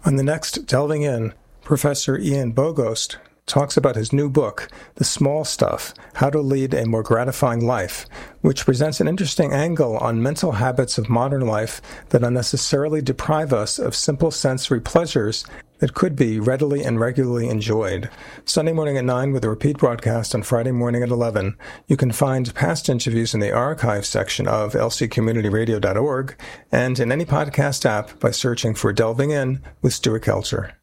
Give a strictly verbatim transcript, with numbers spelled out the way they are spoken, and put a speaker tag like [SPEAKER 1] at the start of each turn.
[SPEAKER 1] On the next Delving In, Professor Ian Bogost talks about his new book, The Small Stuff, How to Lead a More Gratifying Life, which presents an interesting angle on mental habits of modern life that unnecessarily deprive us of simple sensory pleasures that could be readily and regularly enjoyed. Sunday morning at nine with a repeat broadcast on Friday morning at eleven. You can find past interviews in the archive section of l c community radio dot org and in any podcast app by searching for Delving In with Stuart Kelcher.